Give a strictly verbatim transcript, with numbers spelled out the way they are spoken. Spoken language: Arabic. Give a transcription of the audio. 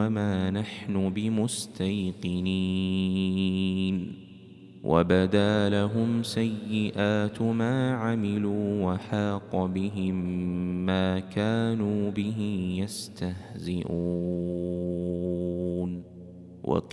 وما نحن بمستيقنين وبدا لهم سيئات ما عملوا وحاق بهم ما كانوا به يستهزئون.